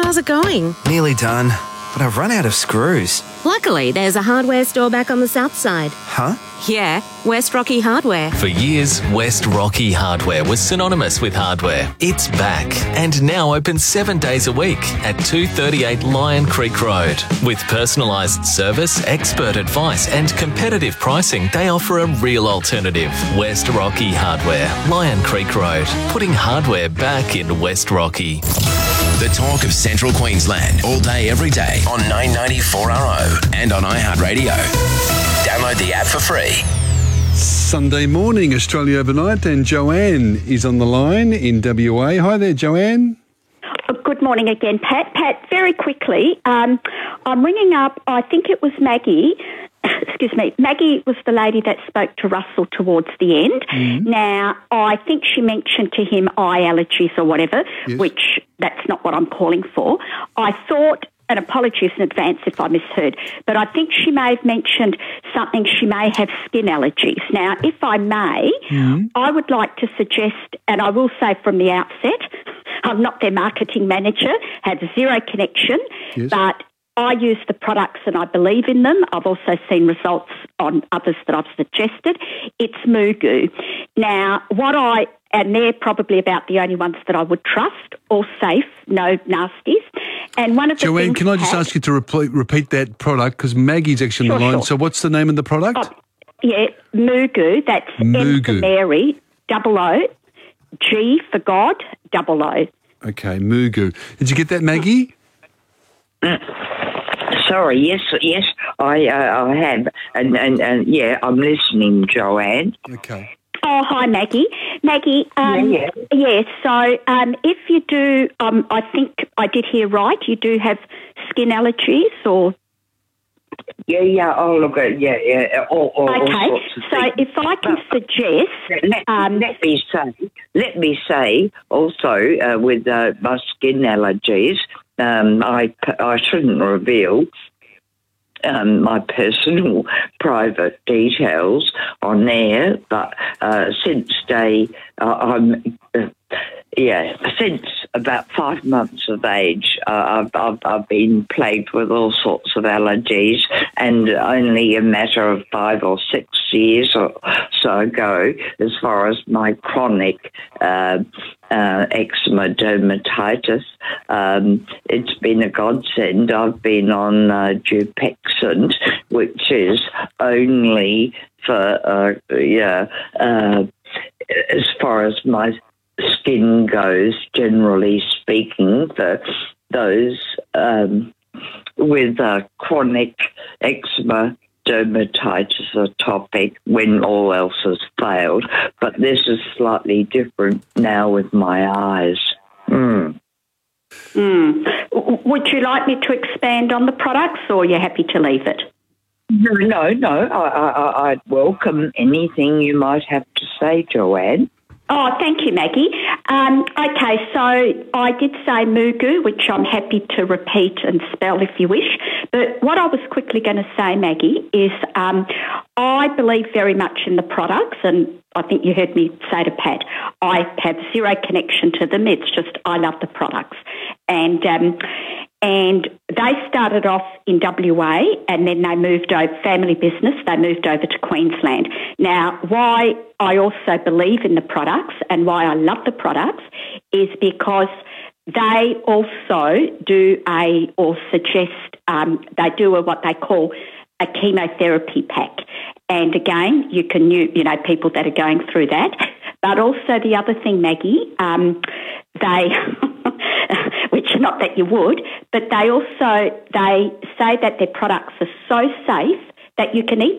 How's it going? Nearly done, but I've run out of screws. Luckily, there's a hardware store back on the south side. Huh? Yeah, West Rocky Hardware. For years, West Rocky Hardware was synonymous with hardware. It's back and now open 7 days a week at 238 Lion Creek Road. With personalised service, expert advice and competitive pricing, they offer a real alternative. West Rocky Hardware, Lion Creek Road, putting hardware back in West Rocky. The talk of Central Queensland, all day, every day on 994RO and on iHeartRadio. Download the app for free. Sunday morning, Australia Overnight, and Joanne is on the line in WA. Hi there, Joanne. Good morning again, Pat. Pat, very quickly, I'm ringing up, I think it was Maggie. Excuse me. Maggie was the lady that spoke to Russell towards the end. Mm-hmm. Now, I think she mentioned to him eye allergies or whatever, yes. Which that's not what I'm calling for. I thought, and apologies in advance if I misheard, but I think she may have mentioned something, she may have skin allergies. Now, if I may, I would like to suggest, and I will say from the outset, I'm not their marketing manager, have zero connection, yes. But I use the products and I believe in them. I've also seen results on others that I've suggested. It's Mugu. Now, and they're probably about the only ones that I would trust, all safe, no nasties. And one of the Joanne, can I just ask you to repeat that product, because Maggie's actually on the line. Sure. So what's the name of the product? Yeah, Mugu. That's Mugu. M for Mary, O, G for God, O. Okay, Mugu. Did you get that, Maggie? Sorry, yes, I have, and yeah, I'm listening, Joanne. Okay. Oh, hi, Maggie. Maggie, yeah. So, if you do, I think I did hear right. You do have skin allergies, or yeah. Oh, look, yeah. All okay. Sorts of so, things. if I can suggest, let me say also with my skin allergies. I shouldn't reveal my personal private details on there, but since since about 5 months of age, I've been plagued with all sorts of allergies, and only a matter of 5 or 6 years or so ago, as far as my chronic eczema dermatitis, it's been a godsend. I've been on Dupixent, which is only for as far as my skin goes, generally speaking, for those with chronic eczema dermatitis atopic when all else has failed. But this is slightly different now with my eyes. Would you like me to expand on the products, or are you happy to leave it? No. I'd welcome anything you might have to say, Joanne. Oh, thank you, Maggie. Okay, so I did say Mugu, which I'm happy to repeat and spell if you wish. But what I was quickly going to say, Maggie, is I believe very much in the products, and I think you heard me say to Pat, I have zero connection to them. It's just I love the products. And they started off in WA, and then they moved over, family business, they moved over to Queensland. Now, why I also believe in the products and why I love the products is because they also do what they call a chemotherapy pack. And again, you can, people that are going through that. But also the other thing, Maggie, they, which not that you would, but they say that their products are so safe that you can eat